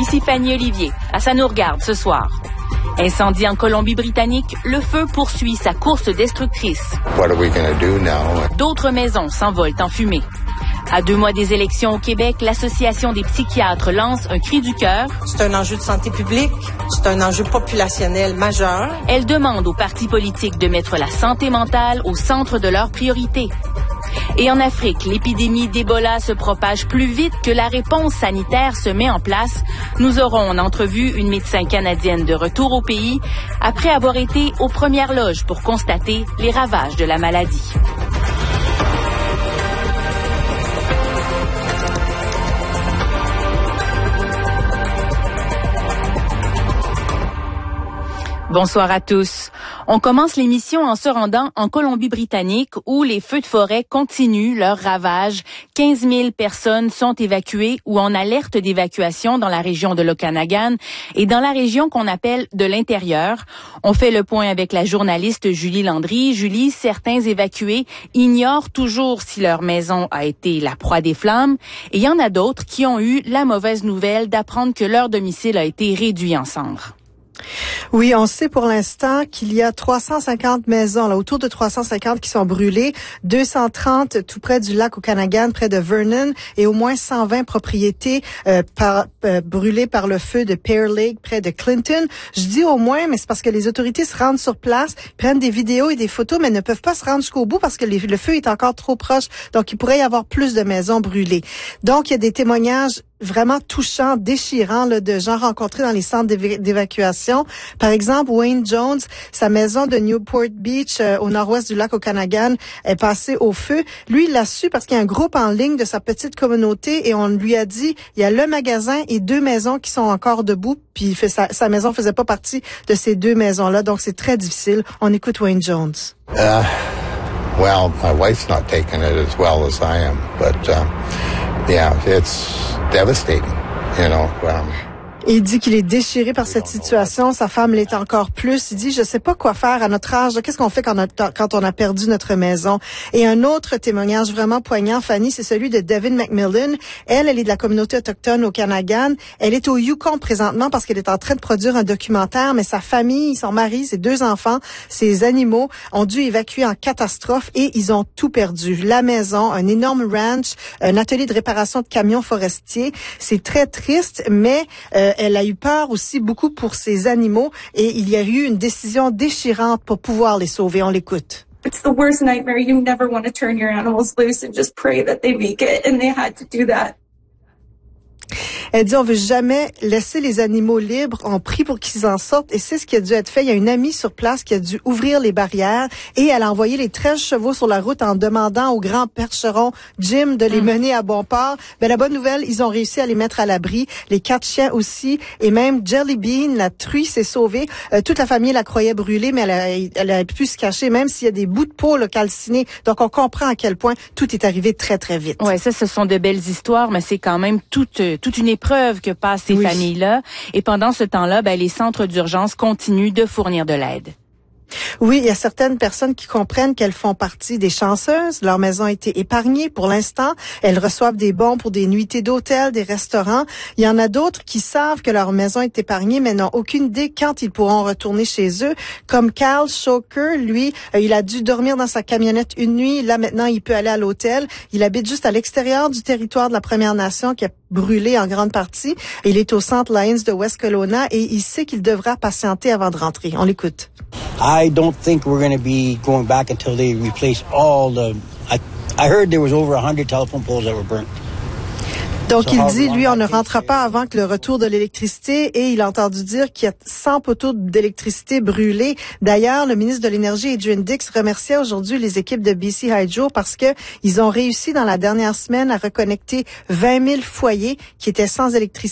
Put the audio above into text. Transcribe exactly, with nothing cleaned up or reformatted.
Ici Fanny Olivier. À Ça nous regarde ce soir. Incendie en Colombie-Britannique, le feu poursuit sa course destructrice. What are we gonna do now? D'autres maisons s'envolent en fumée. À deux mois des élections au Québec, l'Association des psychiatres lance un cri du cœur. C'est un enjeu de santé publique, c'est un enjeu populationnel majeur. Elle demande aux partis politiques de mettre la santé mentale au centre de leurs priorités. Et en Afrique, l'épidémie d'Ebola se propage plus vite que la réponse sanitaire se met en place. Nous aurons en entrevue une médecin canadienne de retour au pays après avoir été aux premières loges pour constater les ravages de la maladie. Bonsoir à tous. On commence l'émission en se rendant en Colombie-Britannique où les feux de forêt continuent leurs ravages. quinze mille personnes sont évacuées ou en alerte d'évacuation dans la région de l'Okanagan et dans la région qu'on appelle de l'intérieur. On fait le point avec la journaliste Julie Landry. Julie, certains évacués ignorent toujours si leur maison a été la proie des flammes et il y en a d'autres qui ont eu la mauvaise nouvelle d'apprendre que leur domicile a été réduit en cendres. Oui, on sait pour l'instant qu'il y a trois cent cinquante maisons, là, autour de trois cent cinquante qui sont brûlées, deux cent trente tout près du lac Okanagan, près de Vernon, et au moins cent vingt propriétés euh, par, euh, brûlées par le feu de Pear Lake, près de Clinton. Je dis au moins, mais c'est parce que les autorités se rendent sur place, prennent des vidéos et des photos, mais ne peuvent pas se rendre jusqu'au bout parce que les, le feu est encore trop proche. Donc, il pourrait y avoir plus de maisons brûlées. Donc, il y a des témoignages vraiment touchants, déchirants, là, de gens rencontrés dans les centres d'éva- d'évacuation. Par exemple, Wayne Jones, sa maison de Newport Beach, euh, au nord-ouest du lac Okanagan, est passée au feu. Lui, il l'a su parce qu'il y a un groupe en ligne de sa petite communauté et on lui a dit, il y a le magasin et deux maisons qui sont encore debout, puis il fait, sa, sa maison faisait pas partie de ces deux maisons-là, donc c'est très difficile. On écoute Wayne Jones. Uh, well, my wife's not taking it as well as I am, but uh, yeah, it's devastating, you know. Um, Et il dit qu'il est déchiré par cette situation. Sa femme l'est encore plus. Il dit, je sais pas quoi faire à notre âge. Qu'est-ce qu'on fait quand on a, quand on a perdu notre maison? Et un autre témoignage vraiment poignant, Fanny, c'est celui de Devin McMillan. Elle, elle est de la communauté autochtone au Okanagan. Elle est au Yukon présentement parce qu'elle est en train de produire un documentaire, mais sa famille, son mari, ses deux enfants, ses animaux ont dû évacuer en catastrophe et ils ont tout perdu. La maison, un énorme ranch, un atelier de réparation de camions forestiers. C'est très triste, mais euh, elle a eu peur aussi beaucoup pour ses animaux et il y a eu une décision déchirante pour pouvoir les sauver. On l'écoute. It's the worst nightmare. You never want to turn your animals loose and just pray that they make it, and they had to do that. Elle dit, on veut jamais laisser les animaux libres. On prie pour qu'ils en sortent. Et c'est ce qui a dû être fait. Il y a une amie sur place qui a dû ouvrir les barrières et elle a envoyé les treize chevaux sur la route en demandant au grand percheron Jim de les mener à bon port. Ben, la bonne nouvelle, ils ont réussi à les mettre à l'abri. Les quatre chiens aussi. Et même Jelly Bean, la truie, s'est sauvée. Euh, toute la famille la croyait brûlée, mais elle a, elle a pu se cacher, même s'il y a des bouts de peau là, calcinés. Donc, on comprend à quel point tout est arrivé très, très vite. Ouais, ça, ce sont de belles histoires, mais c'est quand même toute, toute une épreuve que passent ces oui. familles-là. Et pendant ce temps-là, ben, les centres d'urgence continuent de fournir de l'aide. Oui, il y a certaines personnes qui comprennent qu'elles font partie des chanceuses. Leur maison a été épargnée pour l'instant. Elles reçoivent des bons pour des nuitées d'hôtel, des restaurants. Il y en a d'autres qui savent que leur maison est épargnée, mais n'ont aucune idée quand ils pourront retourner chez eux. Comme Cal Shoker, lui, euh, il a dû dormir dans sa camionnette une nuit. Là, maintenant, il peut aller à l'hôtel. Il habite juste à l'extérieur du territoire de la Première Nation qui a brûlé en grande partie. Il est au centre Lions de West Kelowna et il sait qu'il devra patienter avant de rentrer. On l'écoute. I don't think we're going to be going back until they replace all the... I, I heard there was over one hundred telephone poles that were burnt. Donc, il dit, lui, on ne rentrera pas avant que le retour de l'électricité et il a entendu dire qu'il y a cent poteaux d'électricité brûlés. D'ailleurs, le ministre de l'Énergie, Adrian Dix, remerciait aujourd'hui les équipes de B C Hydro parce que ils ont réussi dans la dernière semaine à reconnecter vingt mille foyers qui étaient sans électricité.